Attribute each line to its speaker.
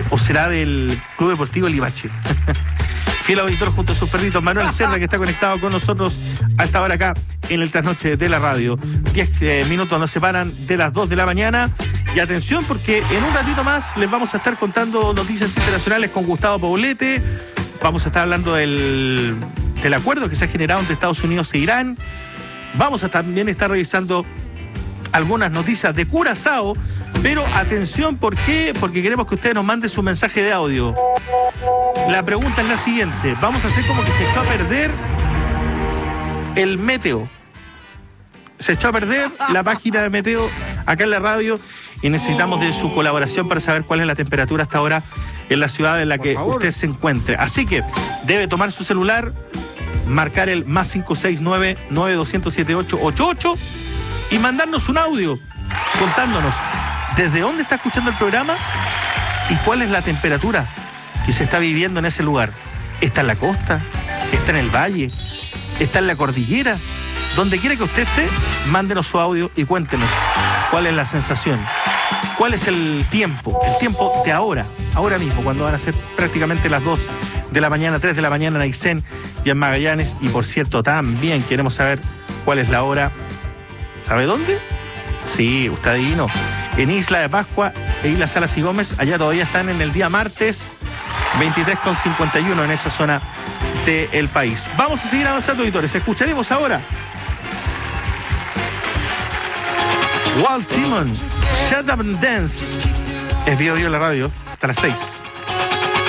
Speaker 1: ¿O será del Club Deportivo Limache? Fiel auditor junto a sus perritos, Manuel Cerda, que está conectado con nosotros a esta hora acá en el Trasnoche de la Radio. 10 minutos nos separan de las 2 de la mañana. Y atención, porque en un ratito más les vamos a estar contando noticias internacionales con Gustavo Poblete. Vamos a estar hablando del acuerdo que se ha generado entre Estados Unidos e Irán. Vamos a también estar revisando algunas noticias de Curazao. Pero atención, ¿por qué? Porque queremos que ustedes nos manden su mensaje de audio. La pregunta es la siguiente. Vamos a hacer como que se echó a perder el Meteo. Se echó a perder la página de Meteo acá en la radio y necesitamos de su colaboración para saber cuál es la temperatura hasta ahora en la ciudad en la que usted se encuentre. Así que debe tomar su celular, marcar el más 569-9200-7888 y mandarnos un audio contándonos desde dónde está escuchando el programa y cuál es la temperatura que se está viviendo en ese lugar. ¿Está en la costa? ¿Está en el valle? ¿Está en la cordillera? Donde quiera que usted esté, mándenos su audio y cuéntenos cuál es la sensación, cuál es el tiempo de ahora mismo, cuando van a ser prácticamente las 2 de la mañana, 3 de la mañana en Aysén y en Magallanes. Y por cierto, también queremos saber cuál es la hora. ¿Sabe dónde? Sí, usted adivino. En Isla de Pascua e Isla Salas y Gómez, allá todavía están en el día martes 23:51 en esa zona del país. Vamos a seguir avanzando, auditores. Escucharemos ahora Walt Timon, Shut Up and Dance. Es Bio Bio en la radio hasta las 6.